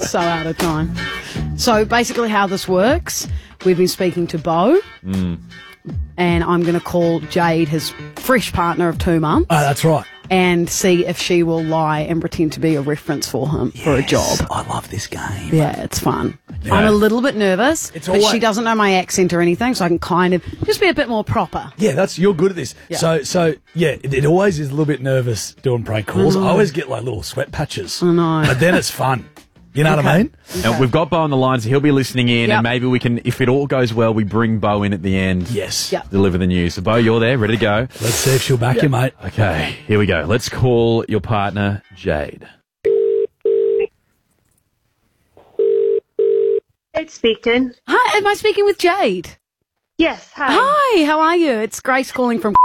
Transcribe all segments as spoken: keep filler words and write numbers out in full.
So out of time. So basically how this works, we've been speaking to Beau, Mm. and I'm going to call Jade, his fresh partner of two months. Oh, that's right. And see if she will lie and pretend to be a reference for him Yes, for a job. I love this game. Yeah, it's fun. Yeah. I'm a little bit nervous, It's but always- she doesn't know my accent or anything, so I can kind of just be a bit more proper. Yeah, that's you're good at this. Yeah. So, so yeah, it, it always is a little bit nervous doing prank calls. I, know. always get like little sweat patches. I know. But then it's fun. You know what I Okay. mean? And we've got Beau on the line, so he'll be listening in, Yep. and maybe we can, if it all goes well, we bring Beau in at the end. Yes. Yep. Deliver the news. So, Beau, you're there, ready to go. Let's see if she'll back you, mate. Okay, here we go. Let's call your partner, Jade. It's speaking. Hi, am I speaking with Jade? Yes, hi. Hi, how are you? It's Grace calling from...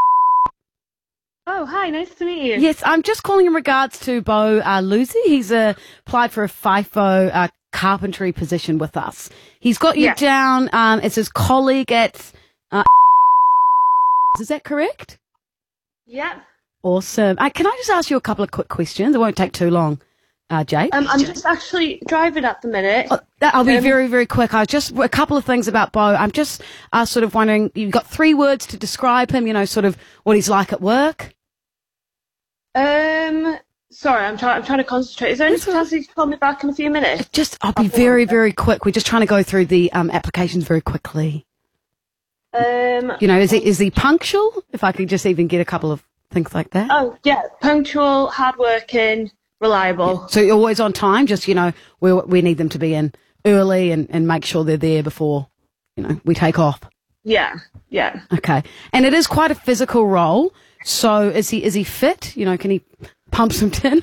Oh, hi, nice to meet you. Yes, I'm just calling in regards to Beau uh, Lucy. He's uh, applied for a FIFO uh, carpentry position with us. He's got you Yeah. down um, as his colleague at... Uh, is that correct? Yeah. Awesome. Uh, can I just ask you a couple of quick questions? It won't take too long, uh, Jade. Um, I'm just actually driving at the minute. Oh, that- I'll be Um, very, very quick. I was just a couple of things about Beau. I'm just uh, sort of wondering, you've got three words to describe him, you know, sort of what he's like at work. Um, sorry, I'm trying. I'm trying to concentrate. Is there any That's all right. chance you can call me back in a few minutes? Just, I'll be very, very quick. We're just trying to go through the um, applications very quickly. Um. You know, is he, is he punctual? If I could just even get a couple of things like that. Oh, yeah. Punctual, hardworking, reliable. So you're always on time, just, you know, we we need them to be in early and, and make sure they're there before, you know, we take off. Yeah. Yeah. Okay. And it is quite a physical role. So is he is he fit? You know, can he pump some tin?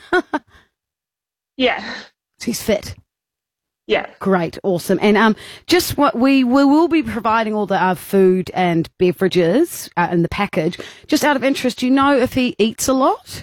Yeah. He's fit. Yeah. Great. Awesome. And um, just what we, we will be providing all the uh, food and beverages uh, in the package. Just out of interest, do you know if he eats a lot?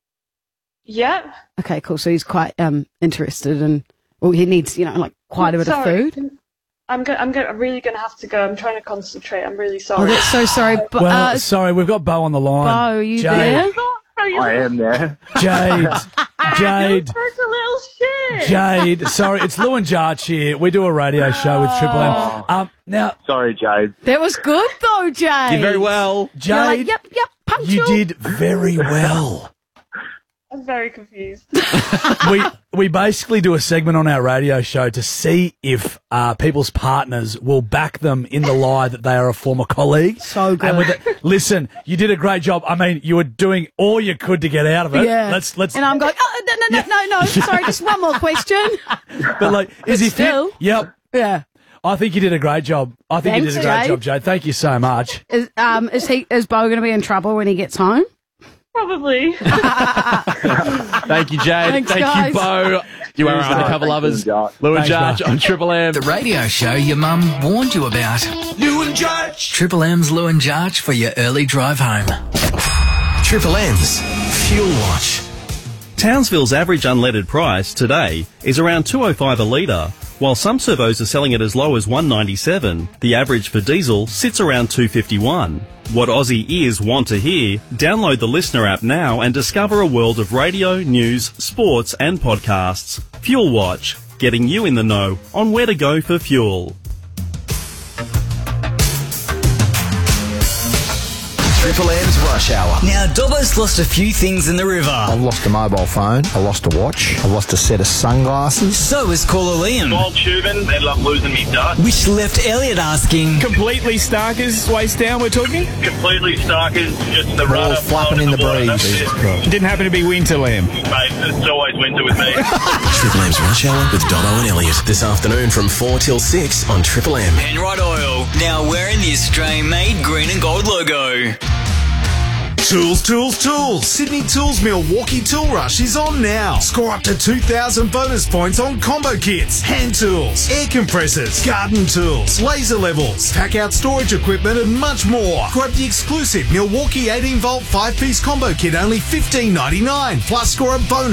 Yeah. Okay, cool. So he's quite um interested in, well, he needs, you know, like quite a bit Sorry. of food. I'm go- I'm, go- I'm really going to have to go. I'm trying to concentrate. I'm really Oh, sorry. that's so sorry. But, Well, uh, sorry, we've got Beau on the line. Beau, are you Jade, there? I am there. Jade, Jade, Such a little shit. Jade. Sorry, it's Lou and Jarch here. We do a radio show with Triple M. Um, now, Sorry, Jade. That was good though, Jade. Did very well. You're like, Jade, yep, yep, punctual. you did very well. I'm very confused. we we basically do a segment on our radio show to see if uh, people's partners will back them in the lie that they are a former colleague. So good. And with it, listen, you did a great job. I mean, you were doing all you could to get out of it. Yeah. Let's let's. And I'm going, oh, no, no, no, no, no. Sorry, just one more question. but like, is he still. fit? Yep. Yeah. I think you did a great job. I think Thanks, you did a great Jade. job, Jade. Thank you so much. Is um is he is Beau going to be in trouble when he gets home? Probably. Thank you, Jade. Thanks, Thank guys. you, Beau. You are Cheers, undercover mate. lovers. Thanks, Lou and Thanks, Jarch on Triple M. The radio show your mum warned you about. Lou and Jarch. Triple M's Lou and Jarch for your early drive home. Triple M's Fuel Watch. Townsville's average unleaded price today is around two oh five a litre, while some servos are selling it as low as one ninety-seven. The average for diesel sits around two fifty-one. What Aussie ears want to hear? Download the Listener app now and discover a world of radio, news, sports and podcasts. Fuel Watch, getting you in the know on where to go for fuel. Triple M's Rush Hour. Now, Dobbo's lost a few things in the river. I've lost a mobile phone, I lost a watch, I lost a set of sunglasses. So is caller Liam, While tubing, ended up losing me dust. which left Elliot asking, Completely starkers, waist down, we're talking? Completely starkers, just the All rudder flapping in the water, breeze. that's it. It didn't happen to be winter, Liam. Mate, it's always winter with me. Triple M's Rush Hour with Dobbo and Elliot this afternoon from four till six on Triple M. Penrite Oil, now wearing the Australian-made green and gold logo. Tools, tools, tools. Sydney Tools Milwaukee Tool Rush is on now. Score up to two thousand bonus points on combo kits, hand tools, air compressors, garden tools, laser levels, pack out storage equipment and much more. Grab the exclusive Milwaukee eighteen volt five piece combo kit only fifteen ninety-nine. Plus score a bonus